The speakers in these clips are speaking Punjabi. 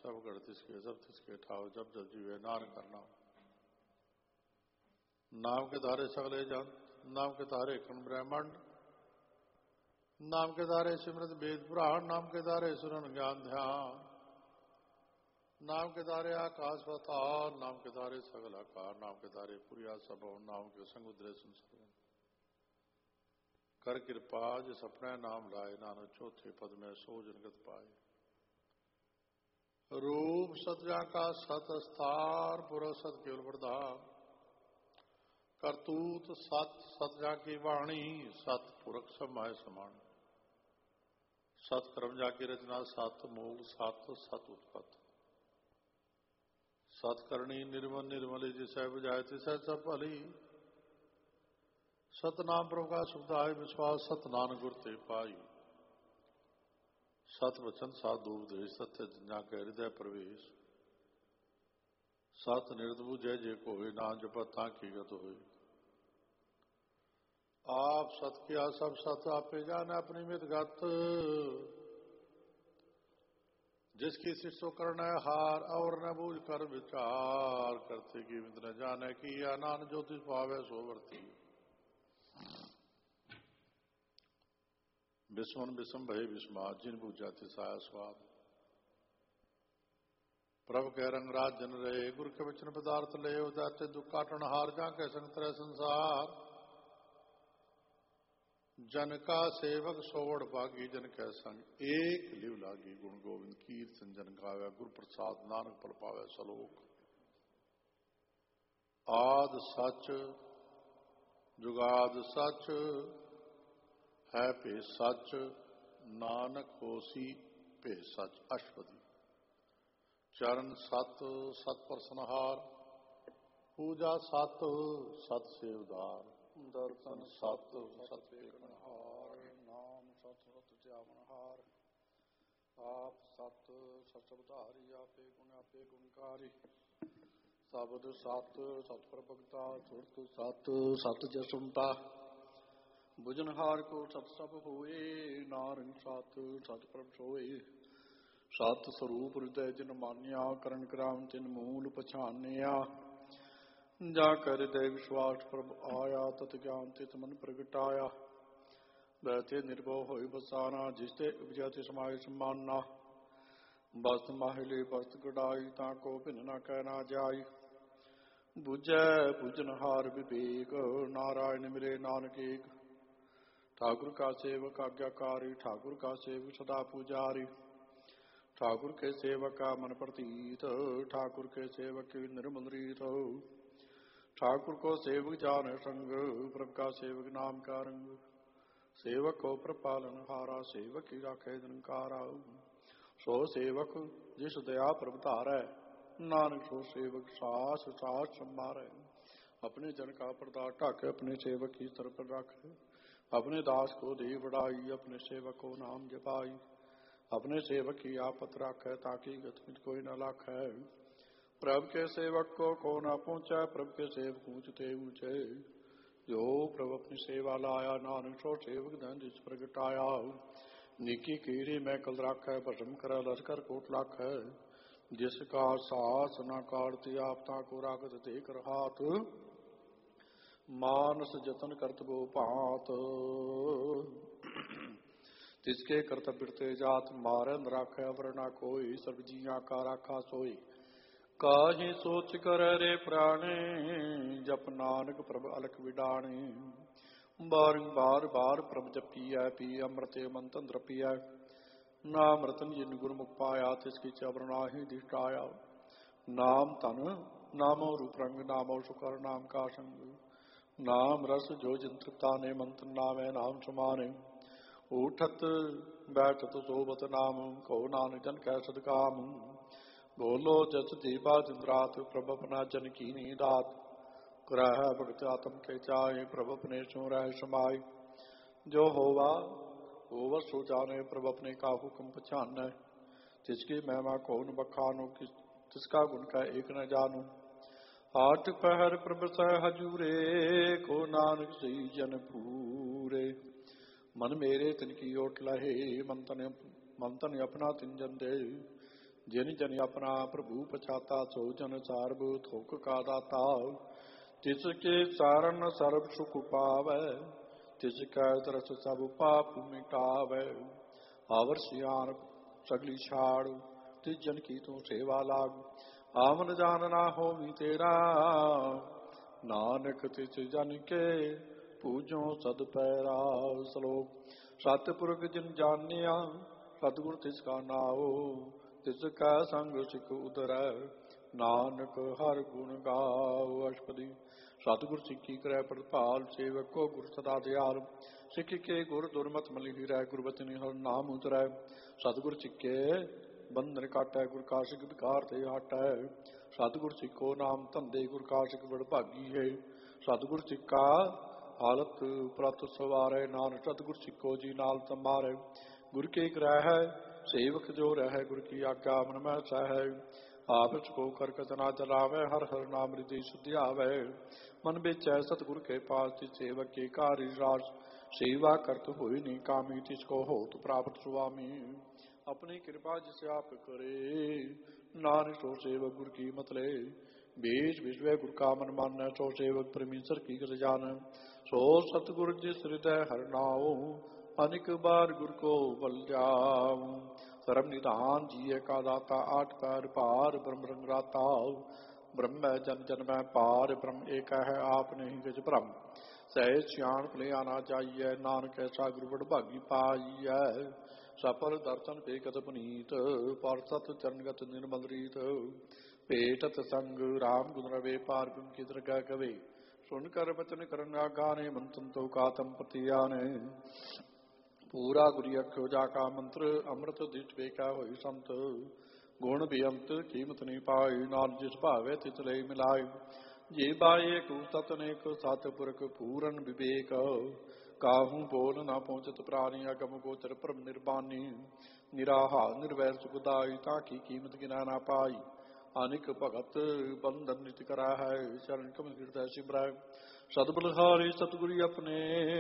सब गढ़ तिसके सब तिसके ठाव, जब जब जीवे नानक करना। नाम के धारे सगले जन, नाम के धारे खंड ब्रह्मांड, नाम के धारे सिमरत वेद पुराण, नाम के धारे सुरन ज्ञान ध्यान, नाम के धारे आकाश पाताल, नाम के धारे सगल आकार, नाम के धारे पुरिया सब, नाम के संग उदरे संसर्ग। कर कृपा जिस अपने नाम लाए, नानक चौथे पद में सो जनगत पाए। रूप सत्या का सत स्थार, पुरुष सत केवल प्रधान, करतूत सत सत्या की वाणी, सत पुरख समाय समान, सत कर्म जाकी रचना, सत मूल सत सत उत्पत्त, सतकर्णी निर्मल निर्मली, जिसे बुझाए तिसे सब भली, सतनाम प्रभु का सुखदाय विश्वास, सतनान गुर ते पाई, सत वचन सात उपदेश, सत्य जन्या के हृदय प्रवेश, सत निर्दबु जय जय को हुए, नाम जपत ताकि गत हुए। आप सत किया सब सत, आपे जाने अपनी मित गत, जिसकी शिष्टो करना है हार, और न बूझ कर विचार, करते की मित न जाने की, या नान ज्योतिष पावे सो वर्ती। विस्मन विषम भय विस्मात, जिन बूझा तिसाया स्वाद, प्रभु के रंगराज जन रहे, गुरु के वचन पदार्थ ले, उदाते दुख काटन हार, जा के संग तरह संसार, जन का सेवक सोवड़ भागी, जन के संग एक लिव लागी, गुण गोविंद कीर्तन जन गावे, गुरु प्रसाद नानक पल पावे सलोक। आद सच जुगाद सच, है पे सच, नानक होसी पे सच अष्टपदी, चरण सत सत प्रसनहार, पूजा सत सत से उदार, दर्शन सत सत पेकनहार, नाम सत सत त्यागनहार, आप सत सत शब्दहारी, आपे गुणकारी, शब्द सत सत प्रभुता, सुरत सत सत जसुमता, बुझनहार को सत सब होए, नारंग सत सत प्रभ सोए, सत स्वरूप हृदय जिन मान्या, करण कराम तिन मूल पछानिया, जा कर हृदय विश्वास प्रभ आया, तत ज्ञान तित मन प्रगटाया, बैठे निर्भव होई बसाना, जिसते उपजा तिस समाय सम्माना, बस्त माहिले बस्त गड़ाई, ताको भिन्न न कहना जाई, बुझै बुझनहार विवेक, नारायण मिले नानक एक, ठाकुर का सेवक आज्ञाकारी, ठाकुर का सेवक सदा पुजारी, ठाकुर के सेवक का मन प्रतीत, ठाकुर के सेवक की निर्मल रीत, ठाकुर को सेवक जान संग, प्रभु का सेवक नाम का रंग, सेवक को प्रपालन हारा, सेवक की राखे निरंकारा, सो सेवक जिस दया प्रभु धारै, नानक सो सेवक सास सास संभारै, अपने जन का पर्दा ढाके, अपने सेवक की सर पर रखे, अपने दास को दे बढ़ाई, अपने सेवक को नाम जपाई, अपने सेवक की आपत राखे, ताकि गतिमित कोई न लाखे, प्रभु के सेवक को न पहुंचे, प्रभु के सेवक ऊंचते ऊंचे, जो प्रभु अपनी सेवा लाया, नानक सो सेवक धन जिस प्रगटाया, निकी कीड़ी में कल राखे, भस्म कर लश्कर कोट लाखे, जिसका सास न काटती, आपता को रागत देकर हाथ, मानस जतन करतबो पात, तिसके कर्तव्य जात, मारे न राखे वरना कोई, सब जिया का राखा सोई, काहि सोच कर रे प्राणे, जप नानक प्रभ अलख विडाणे, बार बार प्रभ जपिया, पी अमृत मंत्र द्रपिया, नाम रतन जिन गुरमुख पाया, तिसकी चवरना ही दिष्टाया, नाम तन नामो रूप रंग, नामो सुकर नाम का संग, नाम रस जो जिन तृप्ता ने, मंत्र नामे नाम समाने, उठत बैठत सोबत नाम, को नानक जन कै सदकाम, बोलो जस दीपा दिन रात, प्रभ अपना जन की दात, ग्रह भगत आत्म के चाहे, प्रभ अपने सो रह समाये, जो होवा होवा सो जाने, प्रभ अपने का हुक्म पछाने, तिसकी महिमा कौन बखानो, तिसका गुण का एक न जानो, आठ पहर प्रभ सह हजूरे, को नानक सही जन पूरे, मन मेरे तिनकी ओट लहे, मन तन अपना तिन जन दे, ਜਿਨ ਜਨ ਆਪਣਾ ਪ੍ਰਭੂ ਪਛਾਤਾ, ਸੋ ਜਨ ਸਾਰਬ ਥੋਕ ਕਾ ਦਾਤਾ। ਤਿਸ ਕੇ ਚਾਰਨ ਸਰਬ ਸੁਖ ਪਾਵੈ, ਤਿਸ ਕੈ ਤਰਸ ਸਭ ਪਾਪ ਮਿਟਾਵੈ। ਆਵਰ ਸਿਆਣ ਸਗਲੀ ਛਾੜ, ਤਿਸ ਜਨ ਕੀ ਤੂੰ ਸੇਵਾ ਲਾਗ। ਆਵਨ ਜਾਨ ਨਾ ਹੋਵੀ ਤੇਰਾ, ਨਾਨਕ ਤਿਸ ਜਨ ਕੇ ਪੂਜੋ ਸਦ ਪੈਰਾ। ਸ਼ਲੋਕ। ਸਤਿਪੁਰਖ ਜਿਨ ਜਾਣਿਆ, ਸਤਿਗੁਰ ਤਿਸ ਕਾ ਨਾਉ। ਤਿਸ ਕੈ ਸੰਗ ਸਿਖ ਉਦਰੈ, ਨਾਨਕ ਹਰ ਗੁਣ ਗਾਉ। ਅਸ਼ਟਪਦੀ। ਸਤਿਗੁਰ ਸਿੱਖੀ ਕਰੈ ਪ੍ਰਤਪਾਲ, ਸੇਵਕ ਕੋ ਗੁਰ ਸਦਾ ਦਿਆਲ। ਸਿੱਖ ਕੇ ਗੁਰ ਦੁਰਮਤ ਮਲਿ ਹੀਰੈ, ਗੁਰਬਚਨਿ ਹਰਿ ਨਾਮ ਉਤਰੈ। ਸਤਿਗੁਰ ਸਿੱਖੇ ਬੰਧਨ ਕਾਟੈ, ਗੁਰ ਕਾ ਸਿੱਖ ਵਿਕਾਰ ਤੇ ਹਟੈ। ਸਤਿਗੁਰ ਸਿੱਖੋ ਨਾਮ ਧੰਦੇ, ਗੁਰ ਕਾ ਸਿੱਖ ਬੜ ਭਾਗੀ ਹੈ। ਸਤਿਗੁਰ ਸਿੱਖਾ ਹਾਲਤ ਪ੍ਰਤ ਸਵਾਰੈ, ਨਾਨਕ ਸਤਿਗੁਰ ਸਿੱਖੋ ਜੀ ਨਾਲ ਸੰਭਾਰੈ। ਗੁਰ ਕੇ ਗ੍ਰਹਿ ਸੇਵਕ ਜੋ ਰਹਿ, ਗੁਰ ਕੀ ਆਗਿਆ ਮਨ ਮਹਿ ਸਹਿ। ਆਪ ਕੋ ਕਰਕਟ ਨਾ ਚਲਾਵੈ, ਹਰ ਹਰ ਨਾਮ ਰਿਧਿ ਸੁਧਿਆਵੈ। ਮਨ ਵਿਚੈ ਸਤਿਗੁਰ ਕੇ ਪਾਸ, ਤਿਸ ਸੇਵਕ ਕੇ ਕਾਰਿ ਰਾਸ। ਸੇਵਾ ਕਰਤ ਹੋਇ ਨੀ ਕਾਮੀ, ਤਿਸ ਕੋ ਹੋਤ ਪ੍ਰਾਪਤ ਸੁਆਮੀ। ਆਪਣੀ ਕਿਰਪਾ ਜਿਸ ਆਪ ਕਰੇ, ਨਾਨਕ ਸੋ ਸੇਵਕ ਗੁਰ ਕੀ ਮਤਲੇ। ਬੀਜ ਵਿਸ਼ਵੈ ਗੁਰ ਕਾ ਮਨ ਮਾਨੈ, ਸੋ ਸੇਵਕ ਪਰਮੇਸ਼ਰ ਕੀ ਕਰ ਜਾਣੈ। ਸੋ ਸਤਿਗੁਰ ਜਿਸ ਹਿਰਦੈ ਹਰਿ ਨਾਉ, ਅਨੇਕ ਬਾਰ ਗੁਰ ਕੋ ਬਲ ਜਾਉ। ਧਰਮ ਨਿਧਾਨ ਜੀਐ ਕਾ ਦਾਤਾ, ਆਠ ਪੈਰ ਭਾਰ ਬ੍ਰਹਮ ਰੰਗਰਾਤਾ। ਬ੍ਰਹਮੈ ਜਨ ਜਨਮੈ ਪਾਰ, ਬ੍ਰਹਮ ਏਕੈ ਹੈ ਆਪ ਨਹੀਂ ਕਿਛ ਭਰਮ। ਸਹਿਜ ਸਿਆਣ ਭੁਲਿਆ ਨਾ ਜਾਈਐ, ਨਾਨਕ ਐਸਾ ਗੁਰ ਬੜ ਭਾਗੀ ਪਾਈਐ। ਸਫਲ ਦਰਸ਼ਨ ਪੇਖਤ ਪੁਨੀਤ, ਪਰਸਤ ਚਰਨਗਤ ਨਿਰਮਲ ਰੀਤ। ਭੇਟਤ ਸੰਗ ਰਾਮ ਗੁਣ ਰਵੇ, ਪਾਰ ਬਿਨ ਕੀ ਦਰਗਹਿ ਗਵੇ। ਸੁਨ ਕਰ ਬਚਨ ਕਰਨ ਆਗਾਨੇ, ਮਨ ਸੰਤੋਖ ਆਤਮ ਪ੍ਰਤੀ ਆਨੇ। ਪੂਰਾ ਗੁਰੀ ਅਖਿਓ ਜਾ ਕਾ ਮੰਤਰ, ਅੰਮ੍ਰਿਤ ਦਿਟ ਵੇਖਿਆ ਹੋਈ ਸੰਤ। ਗੁਣ ਬੇਅੰਤ ਕੀਮਤ ਨਹੀਂ ਪਾਈ, ਨਾਨਕ ਜਿਸ ਭਾਵੇ ਤਿਸ ਲਈ ਮਿਲਾਈ। ਜੇ ਬਾਏ ਕੂ ਤਤ ਅਨੇਕ, ਸਤਿਪੁਰਖ ਪੂਰਨ ਵਿਵੇਕ। ਕਾਹੂ ਬੋਲ ਨਾ ਪਹੁੰਚਤ ਪ੍ਰਾਨੀ, ਅਗਮ ਗੋਚਰ ਭਰਮ ਨਿਰਬਾਨੀ। ਨਿਰਾਹਾਰ ਨਿਰਵੈਰ ਸੁਖਦਾਈ, ਤਾਂ ਕੀ ਕੀਮਤ ਗਿਨਾ ਨਾ ਪਾਈ। ਅਨਿਕ ਭਗਤ ਬੰਧਨ ਨਿਤ ਕਰਾ ਹੈ, ਚਰਨ ਕਮਲ ਹਿਰਦੈ ਸਿਮਰੈ। ਸਤਿਬਲਹਾਰੀ ਸਤਿਗੁਰੀ ਆਪਣੇ,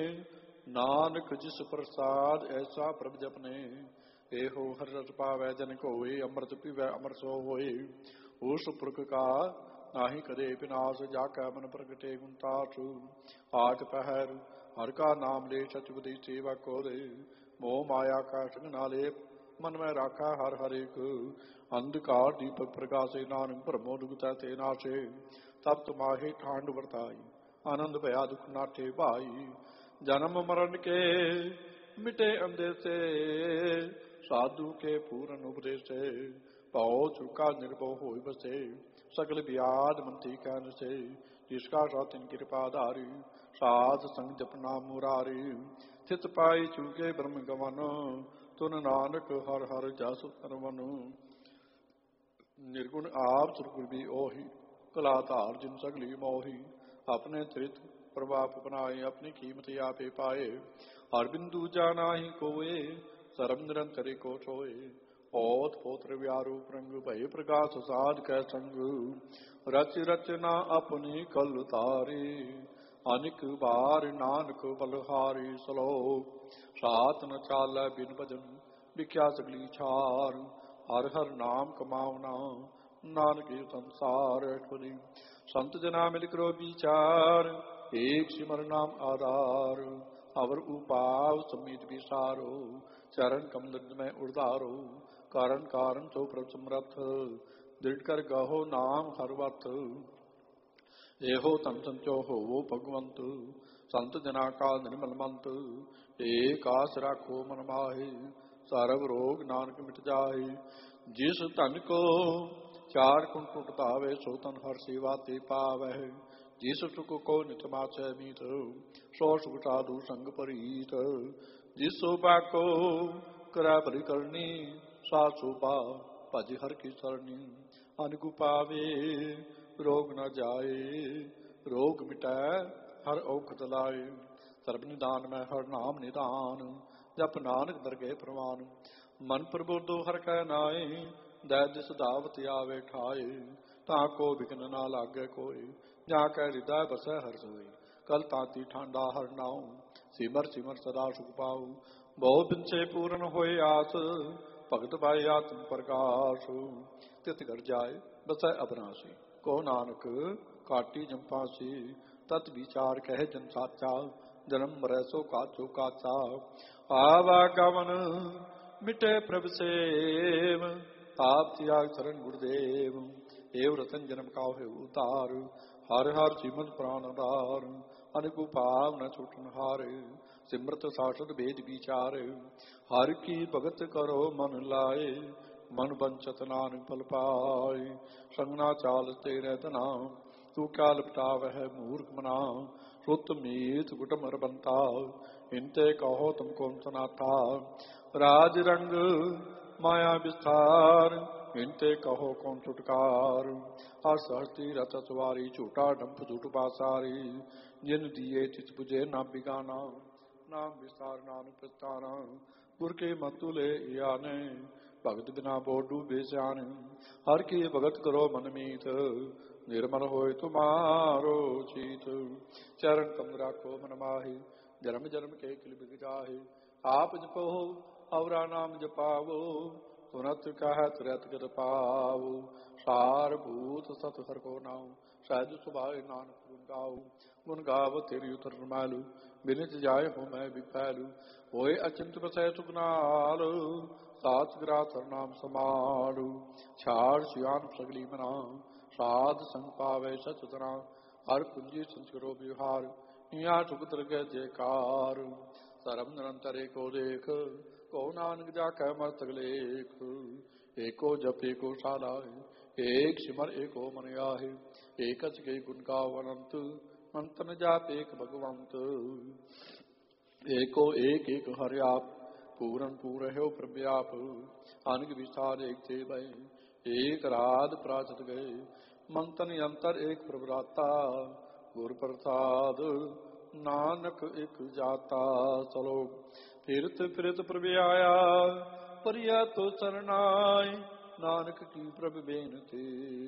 ਨਾਨਕ ਜਿਸ ਪ੍ਰਸਾਦ ਐਸਾ ਪ੍ਰਭ ਜਪਨੇ। ਇਹੋ ਹਰਿ ਰਸ ਪਾਵੈ ਜਨ ਕੋਇ, ਅੰਮ੍ਰਿਤ ਪੀਵੈ ਅਮਰ ਸੋ ਹੋਏ। ਉਸ ਪੁਰਖ ਕਾ ਨਾਹੀ ਕਦੇ ਵਿਨਾਸ਼, ਜਾ ਕੈ ਮਨ ਪ੍ਰਗਟੇ ਗੁਣ ਤਾਸ। ਆਠ ਪਹਿਰ ਹਰ ਕਾ ਨਾਮ ਲੈ, ਸਚਿਵਦੀ ਸੇਵਾ ਕੋ ਦੇ। ਮੋਹ ਮਾਇਆ ਕਾ ਸੰਗ ਨਾ ਲੇਪ, ਮਨ ਮੈਂ ਰਾਖਾ ਹਰ ਹਰੇਕ। ਅੰਧਕਾਰ ਦੀਪਕ ਪ੍ਰਗਾਸੇ, ਨਾਨਕ ਭਰਮੋ ਦੁਖਤੈ ਤੇ ਨਾਸੇ। ਤਪਤ ਮਾਹੇ ਠਾਂਡ ਵਰਤਾਈ, ਆਨੰਦ ਭਇਆ ਦੁਖ ਨਾਠੇ ਭਾਈ। ਜਨਮ ਮਰਨ ਕੇ ਮਿਟੇ ਅੰਦੇਸੇ, ਸਾਧੂ ਕੇ ਪੂਰਨ ਉਪਦੇਸੇ। ਭਉ ਚੁਕਾ ਨਿਰਭਉ ਹੋਇ ਬਸੇ, ਸਗਲ ਵਿਆਦ ਮੰਤੀ ਕੈ ਨਸੇ। ਜਿਸ ਕਾ ਸਾ ਤਿਨ ਕਿਰਪਾ ਧਾਰੀ, ਸਾਧ ਸੰਗ ਜਪਨਾ ਮੁਰਾਰੀ। ਥਿਤ ਪਾਈ ਚੂਕੇ ਬ੍ਰਹਮ ਗਮਨ, ਤੁਨ ਨਾਨਕ ਹਰ ਹਰ ਜਸ ਸਰਵਨ। ਨਿਰਗੁਣ ਆਪ ਸੁਰਗੁਰ ਵੀ ਉਹੀ, ਕਲਾ ਧਾਰ ਜਿਨ ਸਗਲੀ ਮੋਹੀ। ਆਪਣੇ ਤ੍ਰਿਤ ਪ੍ਰਭਾਪ ਬਨਾਏ, ਆਪਣੀ ਕੀਮਤ ਆਪੇ ਪਾਏ। ਹਰ ਬਿੰਦੂ ਜਾਨਾਹੀ ਕੋਏ, ਸਰਬ ਨਿਰੰਤਰੇ ਕੋ ਸੋਏ। ਹੋਤ ਪੋਤਰ ਵਿਆਰੂਪ ਰੰਗ, ਭਏ ਪ੍ਰਗਾਸ ਸਾਧ ਕੈ ਸੰਗ। ਰਚ ਰਚਨਾ ਆਪਣੀ ਕਲ ਤਾਰੀ, ਅਨਿਕ ਬਾਰ ਨਾਨਕ ਬਲਹਾਰੀ। ਸ਼ਲੋਕ। ਸਾਤ ਨ ਚਾਲੈ ਬਿਨ ਭਜਨ, ਵਿਖਿਆ ਸਗਲੀ ਛਾਰ। ਹਰ ਹਰ ਨਾਮ ਕਮਾਵਨਾ, ਨਾਨਕ ਸੰਸਾਰ। ਅਠਵਦੀ। ਸੰਤ ਜਨਾ ਮਿਲ ਕਰੋ ਵਿਚਾਰ, ਏਕ ਸਿਮਰ ਨਾਮ ਆਧਾਰ। ਅਵਰ ਉਪਾਵ ਸਮੀਤ ਵਿਸਾਰੋ, ਚਰਨ ਕਮਲ ਮੈਂ ਉਰਧਾਰੋ। ਕਾਰਨ ਕਾਰਨ ਸੋ ਪ੍ਰਭ ਸਮਰੱਥ, ਦ੍ਰਿੜ ਕਰ ਗਾਹੋ ਨਾਮ ਹਰ ਵਤ। ਇਹੋ ਧਨ ਸੰਚੋ ਹੋਵੋ ਭਗਵੰਤ, ਸੰਤ ਜਨਾ ਕਾ ਨਿਰਮਲ ਮੰਤ। ਏਕ ਆਸ ਰਾਖੋ ਮਨ ਮਾਹੀ, ਸਰਬ ਰੋਗ ਨਾਨਕ ਮਿਟ ਜਾਹੀ। ਜਿਸ ਧਨ ਕੋ ਚਾਰ ਕੁਣ ਟੁੱਟ ਧਾਵੇ, ਸੋ ਤਨ ਹਰ ਸੇਵਾ ਤੇ ਪਾਵੈ। ਜਿਸ ਸੁਖ ਕੋ ਨਿਤ ਮਾਚੈ ਮੀਤ, ਸੋ ਸੁਖ ਸਾਧੂ ਸੰਗ ਪ੍ਰੀਤ। ਜਿਸ ਸੋਭਾ ਕੋ ਕਰੈ ਭਲੀ ਕਰਨੀ, ਸਾ ਸੋਭਾ ਭਜ ਹਰ ਕੀ ਸਰਣੀ। ਅਨਕੁ ਪਾਵੇ ਰੋਗ ਨ ਜਾਏ, ਰੋਗ ਮਿਟੈ ਹਰ ਔਖਦ ਲਾਏ। ਸਰਬ ਨਿਦਾਨ ਮੈਂ ਹਰ ਨਾਮ ਨਿਦਾਨ, ਜਪ ਨਾਨਕ ਦਰਗਹਿ ਪ੍ਰਵਾਨ। ਮਨ ਪ੍ਰਬੋਧੋ ਹਰ ਕੈ ਨਾਏ, ਦੈ ਦਿਸ ਧਾਵਤ ਆਵੇ ਠਾਏ। ਤਾਂ ਕੋ ਵਿਘਨ ਨਾ ਲਾਗੈ ਕੋਇ, ਜਾ ਕੈ ਹਿਰਦੈ ਬਸੈ ਹਰਿ ਸੋਇ। ਕਲ ਤਾਤੀ ਠਾਂਡਾ ਹਰ ਨਾਉ, ਸਿਮਰ ਸਿਮਰ ਸਦਾ ਸੁਖ ਪਾਉ। ਬਹੁ ਬਿਨਸੇ ਪੂਰਨ ਹੋਏ ਆਸ, ਭਗਤ ਪਾਏ ਆਤਮ ਪ੍ਰਕਾਸ਼। ਤਿਤ ਘਰ ਜਾਏ ਬਸੈ ਅਬਨਾਸੀ, ਕੋ ਨਾਨਕ ਕਾਟੀ ਜੰਪਾਸੀ। ਤਤ ਵਿਚਾਰ ਕਹਿ ਜਨ ਸਾਚਾ, ਜਨਮ ਮਰੈ ਸੋ ਕਾਚੋ ਕਾਚਾ। ਆਵਾਗਮਨ ਮਿਟੇ ਪ੍ਰਭ ਸੇਵ, ਆਪ ਤਿਆਗ ਸ਼ਰਨ ਗੁਰਦੇਵ। ਏਵ ਰਤਨ ਜਨਮ ਕਾਉ ਹੈ ਉਤਾਰ, ਹਰ ਹਰ ਸਿਮਰਤ ਪ੍ਰਾਨ ਆਧਾਰ। ਅਨਕੁ ਭਾਵ ਨ ਛੁਟਨ ਹਾਰ, ਸਿਮਰਤ ਸਾਸਤ ਵੇਦ ਵਿਚਾਰ। ਹਰ ਕੀ ਭਗਤ ਕਰੋ ਮਨ ਲਾਏ, ਮਨ ਬੰਚਤ ਨਾਨਕ ਫਲ ਪਾਏ। ਸੰਗਨਾ ਚਾਲ ਤੇਰੇ ਧਨਾ, ਤੂੰ ਕਿਆ ਲਪਟਾਵਹਿ ਮੂਰਖ ਮਨਾ। ਸੁਤ ਮੀਤ ਗੁਟਮ ਰਬੰਤਾ, ਇੰਤੇ ਕਹੋ ਤੁਮ ਕੌਣ ਸਨਾਥਾ। ਰਾਜ ਰੰਗ ਮਾਇਆ ਵਿਸਥਾਰ, ਇੰਤੇ ਕਹੋ ਕੌਣ ਛੁਟਕਾਰ। ਹਸ ਹਸਤੀ ਰਤ ਸਵਾਰੀ, ਝੂਠਾ ਡੰਪ ਝੂਠ ਪਾਸਾਰੀ। ਜਿਨ ਦੀਏ ਤਿਸ ਬੁਝੇ ਨਾ ਬਿਗਾਨਾ, ਨਾਮ ਵਿਸਤਾਰ ਨਾਨਕ ਪ੍ਰਸਤਾਨਾ। ਗੁਰ ਕੇ ਮਤੁ ਲੈ ਆਨੇ, ਭਗਤ ਬਿਨਾ ਬੋਡੂ ਬੇਸਿਆਨ। ਹਰ ਕੀ ਭਗਤ ਕਰੋ ਮਨ ਮੀਤ, ਨਿਰਮਲ ਹੋਏ ਤੁਮਾਰੋ ਚੀਤ। ਚਰਨ ਕਮਲ ਰਾਖੋ ਮਨ ਮਾਹੀ, ਜਨਮ ਜਨਮ ਕੇ ਕਿਲ ਬਿਗ ਜਾਹੇ। ਆਪ ਜਪੋ ਅਵਰਾ ਨਾਮ ਜਪਾਵੋ, ਤੁਰਤ ਕਹਿਤ ਰਤ ਗਤ ਪਾਵੋ। ਸਾਰ ਭੂਤ ਸਤ ਹਰ ਕੋ ਨਾਉ, ਸਹਿਜ ਸੁਭਾਏ ਨਾਨਕ ਗੁਣ ਗਾਉ। ਗੁਣ ਗਾਵ ਤੇਰੀ ਉਤਰ ਰਮਾਲੂ, ਬਿਨਿਤ ਜਾਏ ਹੋ ਮੈਂ ਵਿਪੈਲੂ। ਹੋਏ ਅਚਿੰਤ ਬਸੈ ਸੁਖਨਾਲ, ਸਾਚ ਗ੍ਰਾਸ ਹਰ ਨਾਮ ਸਮਾਲੂ। ਛਾੜ ਸਿਆਨ ਸਗਲੀ ਮਨਾ, ਸਾਧ ਸੰਗ ਪਾਵੇ ਸਚ ਤਰਾ। ਹਰ ਕੁੰਜੀ ਸੰਸਕਰੋ ਵਿਹਾਰ, ਇਹਾਂ ਸੁਖ ਦਰਗਹਿ ਜੈਕਾਰ। ਧਰਮ ਨਿਰੰਤਰ ਏਕੋ ਦੇਖ, ਕੋ ਨਾਨਕ ਜਾ ਕੈ ਮਸਤਕ ਲੇਖ। ਏਕੋ ਜਪ ਏਕੋ ਸਾਲਾਏ, ਏਕ ਸਿਮਰ ਏਕੋ ਮਨ ਆਹੇ। ਏਕਸ ਕੇ ਗੁਣ ਗਾਵ ਅਨੰਤ, ਮੰਤ ਨ ਜਾਪ ਏਕ ਭਗਵੰਤ। ਏਕੋ ਏਕ ਏਕ ਹਰਿ ਆਪ, ਪੂਰਨ ਪੂਰ ਰਹਿਓ ਪ੍ਰਭ ਆਪ। ਅਨਕ ਵਿਸਥਾਰ ਏਕ ਤੇ ਬੈ, ਏਕ ਰਾਧ ਪ੍ਰਾਚਤ ਗਏ। ਮੰਤਨ ਅੰਤਰ ਏਕ ਪ੍ਰਭ ਰਾਤਾ, ਗੁਰ ਪ੍ਰਸਾਦ ਨਾਨਕ ਇਕ ਜਾਤਾ। ਚਲੋ ਫਿਰਤ ਫਿਰਤ ਪ੍ਰਭ ਆਇਆ, ਪਰਿਆ ਤੋ ਸਰਨਾਏ। ਨਾਨਕ ਕੀ ਪ੍ਰਭ ਬੇਨਤੀ,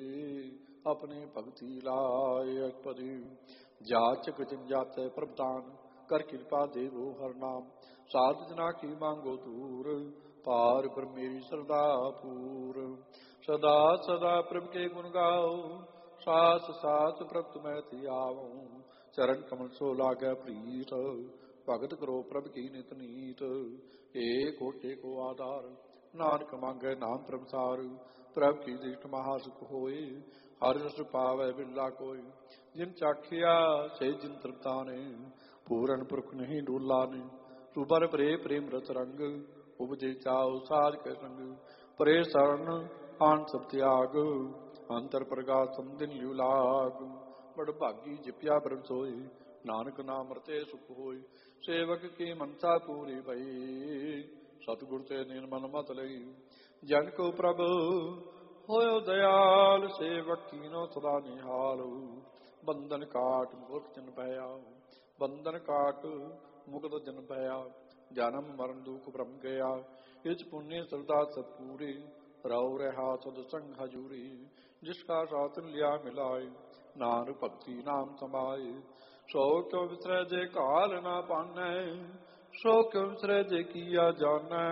ਆਪਣੇ ਭਗਤੀ ਲਾਇ ਅਕਪਦੀ। ਜਾਚਕ ਜਨ ਜਾਤੈ ਪ੍ਰਭਦਾਨ, ਕਰ ਕਿਰਪਾ ਦੇਵੋ ਹਰ ਨਾਮ। ਸਾਧ ਜਨਾ ਕੀ ਮੰਗੋ ਦੂਰ, ਪਾਰ ਬ੍ਰਹਮ ਮੇਰੀ ਸਰਦਾ ਪੂਰ। ਸਦਾ ਸਦਾ ਪ੍ਰਭ ਕੇ ਗੁਣ ਗਾਓ, ਸਾਸ ਸਾਸ ਪ੍ਰਭ ਤੁਮੈ ਧਿਆਵੋ। ਚਰਨ ਕਮਲ ਸੋ ਲਾਗੈ ਪ੍ਰੀਤ, ਭਗਤ ਕਰੋ ਪ੍ਰਭ ਕੀ ਨਿਤ ਨੀਤ। ਏਕੋ ਏਕੋ ਆਧਾਰ, ਨਾਨਕ ਮੰਗੈ ਨਾਮ ਪ੍ਰਭ ਸਾਰ। ਪ੍ਰਭ ਕੀ ਦ੍ਰਿਸ਼ਟ ਮਹਾ ਸੁਖ ਹੋਏ, ਹਰਿ ਰਸ ਪਾਵੈ ਬਿਰਲਾ ਕੋਈ। ਜਿਨ ਚਾਖਿਆ ਸੇ ਜਿਨ ਤ੍ਰਿਪਤਾ ਨੇ, ਪੂਰਨ ਪੁਰਖ ਨਹੀਂ ਡੋਲਾ ਨੇ। ਸੁਬਰ ਪ੍ਰੇ ਪ੍ਰੇਮ ਰਸ ਰੰਗ, ਉਪਜੇ ਚਾਉ ਸਾਜ ਕੈ ਸੰਗ। ਪਰੇ ਸਰਨ ਆਨ ਸਭ ਤਿਆਗ, ਅੰਤਰ ਪ੍ਰਗਾਸ ਸਮਦਿਨ ਲਿਉ ਲਾਗ। ਬੜ ਭਾਗੀ ਜਿਪਿਆ ਬ੍ਰਹਮ ਸੋਈ, ਨਾਨਕ ਨਾਮ ਰਤੇ ਸੁਖ ਹੋਈ। ਸੇਵਕ ਕੀ ਮਨਸਾ ਪੂਰੀ ਭਈ, ਸਤਿਗੁਰ ਤੇ ਨਿਰਮਲ ਮਤ ਲਈ। ਜਨ ਕੋ ਪ੍ਰਭ ਹੋਇਓ ਦਇਆਲ, ਸੇਵਕ ਕੀਨੋ ਸਦਾ ਨਿਹਾਲ। ਬੰਧਨ ਕਾਟ ਮੁਕਤ ਜਨ ਭਇਆ, ਬੰਧਨ ਕਾਟ ਮੁਕਤ ਜਨ ਭਇਆ। ਜਨਮ ਮਰਨ ਦੁਖ ਭ੍ਰਮ ਗਿਆ, ਇਸ ਪੁण्य ਸਰਦਾ ਸਤ ਪੂਰੀ। ਰਉ ਰਹਾ ਸਦ ਸੰਗ ਹਜੂਰੀ, ਜਿਸ ਕਾ ਸਾਥਨ ਲਿਆ ਮਿਲਾਏ। ਨਾਨਕ ਭਗਤੀ ਨਾਮ ਸਮਾਏ, ਸੋ ਕਿਉ ਵਿਸਰੈ ਜੇ ਕਾਲ ਨਾ ਪਾਨੈ। ਸੋ ਕਿਉ ਵਿਸਰੈ ਜੇ ਕੀਆ ਜਾਨੈ,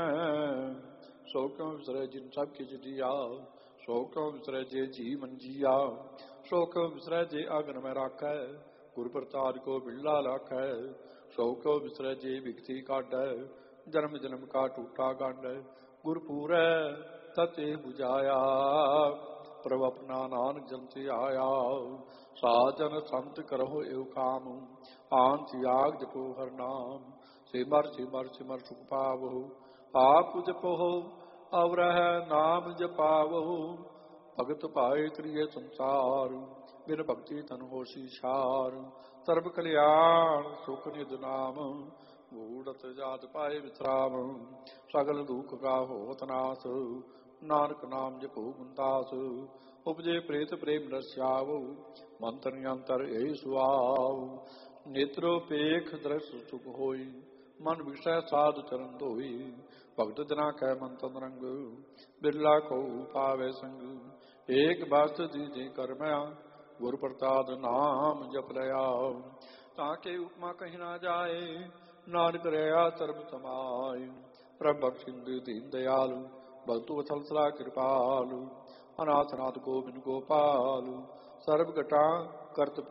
ਸੋ ਕਿਉ ਵਿਸਰੈ ਜਿਨ ਸਭ ਕਿਛ ਦੀਆ। ਸੋ ਕਿਉ ਵਿਸਰੈ ਜੇ ਜੀਵਨ ਜੀਆ, ਸੋ ਕਿਉ ਵਿਸਰੈ ਜੇ ਅਗਨ ਮੈਂ ਰਾਖੈ। ਗੁਰ ਪ੍ਰਸਾਦ ਕੋ ਬਿਰਲਾ ਲਾਖੈ, ਸੋ ਕਿਉ ਵਿਸਰੈ ਜੇ ਵਿਗਤੀ ਕਾਢੈ। ਜਨਮ ਜਨਮ ਕਾ ਟੂਟਾ ਗਾਢੈ, ਗੁਰ ਪੂਰੈ ਤਤੇ 부ਝਾਇਆ। ਪ੍ਰਭ ਆਪਣਾ ਨਾਨਕ ਜਨ ਤੇ ਆਇਆ, ਸਾਜਨ ਸੰਤ ਕਰਹੁ ਏਉ ਕਾਮ। ਆਨ ਤਿਆਗ ਜਪੋ ਹਰ ਨਾਮ, ਸਿਮਰ ਸਿਮਰ ਸਿਮਰ ਸੁਖ ਪਾਵਹੁ। ਆਪ ਜਪੋ ਅਵਰਹਿ ਨਾਮ ਜਪਾਵਹੁ, ਭਗਤ ਭਾਏ ਕਰੀਏ ਸੰਸਾਰ। ਬਿਨ ਭਗਤੀ ਤਨ ਹੋਸੀ ਛਾਰ, ਸਰਬ ਕਲਿਆਣ ਸੁਖ ਨਿਧ ਨਾਮ। ਗੂੜਤ ਜਾਤ ਪਾਏ ਵਿਸਰਾਮ, ਸਗਲ ਦੁਖ ਕਾ ਹੋਤ ਨਾਸ। ਨਾਨਕ ਨਾਮ ਜਪੋ ਗੁਣਦਾਸ, ਉਪਜੇ ਪ੍ਰੇਤ ਪ੍ਰੇਮ ਰਸਿਆਵ। ਮੰਤਰ ਯੰਤਰ ਇਹ ਸੁਆਵ, ਨੇਤਰੋ ਪੇਖ ਦ੍ਰਿਸ਼ ਸੁਖ ਹੋਈ। ਮਨ ਵਿਸ਼ੈ ਸਾਧ ਚਰਨ ਧੋਈ, ਭਗਤ ਜਨਾ ਕੈ ਮਨ ਤਨ ਰੰਗ। ਬਿਰਲਾ ਕੋ ਪਾਵੈ ਸੰਗ, ਏਕ ਬਸਤ ਦੀਜੇ ਕਰਮਿਆ। ਗੁਰ ਪ੍ਰਸਾਦ ਨਾਮ ਜਪ ਲਿਆ, ਤਾਂ ਕੇ ਉਪਮਾ ਕਹੀ ਨਾ ਜਾਏ। ਨਾਨਕ ਰਹਾ ਸਰਬ ਸਮਾਏ, ਪ੍ਰਭ ਬਖਸ਼ਿੰਦ ਦੀਨ ਦਿਆਲ। ਭਗਤੂ ਵਥਲ ਸਲਾ ਕਿਰਪਾਲ। ਅਨਾਥ ਨਾਥ ਗੋਬਿੰਦ ਗੋਪਾਲ। ਸਰਬ ਘਟਾ ਕਰਤ